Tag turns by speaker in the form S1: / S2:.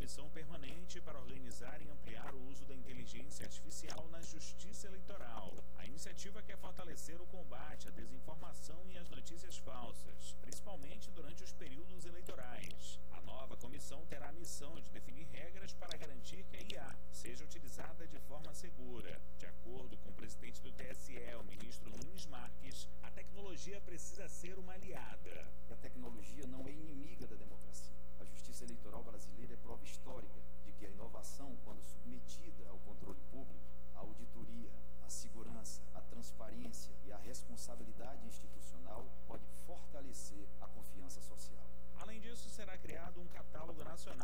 S1: comissão permanente para organizar e ampliar o uso da inteligência artificial na justiça eleitoral. A iniciativa quer fortalecer o combate à desinformação e às notícias falsas, principalmente durante os períodos eleitorais. A nova comissão terá a missão de definir regras para garantir que a IA seja utilizada de forma segura. De acordo com o presidente do TSE, o ministro Nunes Marques, a tecnologia precisa ser uma aliada.